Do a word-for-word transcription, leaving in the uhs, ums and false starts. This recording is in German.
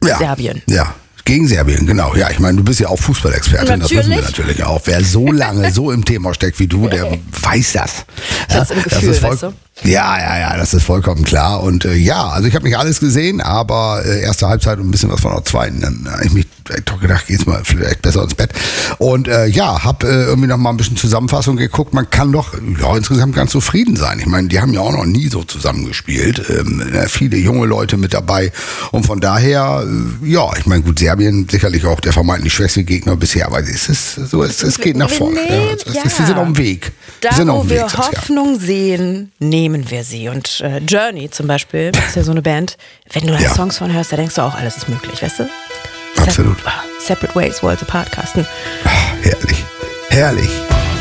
Ja. Serbien. Ja. Gegen Serbien, genau. Ja, ich meine, du bist ja auch Fußballexpertin, das wissen wir natürlich auch. Wer so lange so im Thema steckt wie du, der weiß das. Ja, das, im Gefühl, das ist voll, weißt du? Ja, ja, ja, das ist vollkommen klar. Und äh, ja, also ich habe nicht alles gesehen, aber äh, erste Halbzeit und ein bisschen was von der zweiten. Dann habe ich mich doch gedacht, geht's mal vielleicht besser ins Bett. Und äh, ja, habe äh, irgendwie noch mal ein bisschen Zusammenfassung geguckt. Man kann doch ja, insgesamt ganz zufrieden sein. Ich meine, die haben ja auch noch nie so zusammengespielt. Ähm, viele junge Leute mit dabei. Und von daher, äh, ja, ich meine, gut, Serbien sicherlich auch der vermeintlich schwächste Gegner bisher, aber es ist so, es, es geht nach vorne. Nee, ja, es, ja. Wir sind auf dem Weg. Da, wir sind auf wo dem wir Weg, das, Hoffnung ja. sehen, nehmen wir sie. Und äh, Journey zum Beispiel, ist ja so eine Band, wenn du da Ja. Songs von hörst, da denkst du auch, alles ist möglich, weißt du? Absolut. Separate Ways, Worlds Apart, Carsten. Ach, herrlich, herrlich.